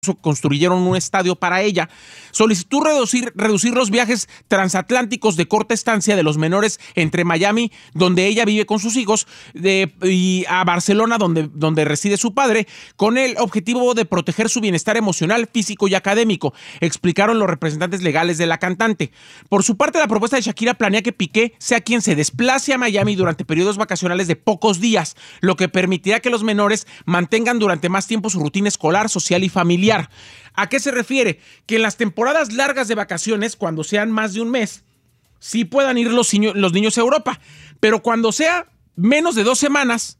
construyeron un estadio para ella, solicitó reducir los viajes transatlánticos de corta estancia de los menores entre Miami, donde ella vive con sus hijos, y a Barcelona, donde reside su padre, con el objetivo de proteger su bienestar emocional, físico y académico, explicaron los representantes legales de la cantante. Por su parte, la propuesta de Shakira planea que Piqué sea quien se desplace a Miami durante periodos vacacionales de pocos días, lo que permitirá que los menores mantengan durante más tiempo su rutina escolar, social y familiar. ¿A qué se refiere? Que en las temporadas largas de vacaciones, cuando sean más de un mes, sí puedan ir los niños a Europa, pero cuando sea menos de 2 semanas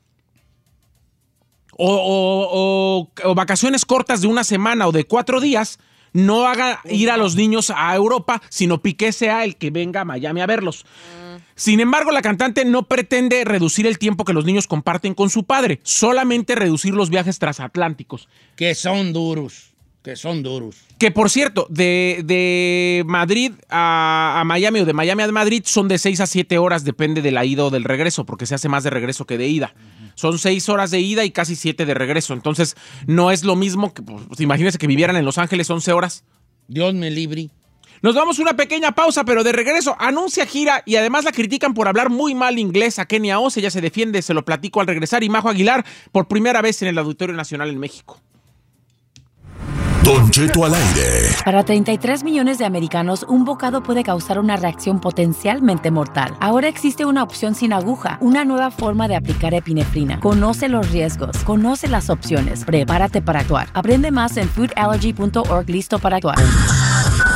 o vacaciones cortas de 1 semana o de 4 días, no haga ir a los niños a Europa, sino Piqué sea el que venga a Miami a verlos. Sin embargo, la cantante no pretende reducir el tiempo que los niños comparten con su padre, solamente reducir los viajes transatlánticos. Que son duros. Que, por cierto, de Madrid a Miami o de Miami a Madrid son de 6 a 7 horas, depende de la ida o del regreso, porque se hace más de regreso que de ida. Son 6 horas de ida y casi 7 de regreso. Entonces, no es lo mismo que, pues, imagínense que vivieran en Los Ángeles 11 horas. Dios me libre. Nos vamos a una pequeña pausa, pero de regreso anuncia gira y además la critican por hablar muy mal inglés a Kenia Oz. Ella se defiende, se lo platico al regresar. Y Majo Aguilar por primera vez en el Auditorio Nacional en México. Don Cheto al aire. Para 33 millones de americanos, un bocado puede causar una reacción potencialmente mortal. Ahora existe una opción sin aguja, una nueva forma de aplicar epinefrina. Conoce los riesgos, conoce las opciones, prepárate para actuar. Aprende más en foodallergy.org. Listo para actuar.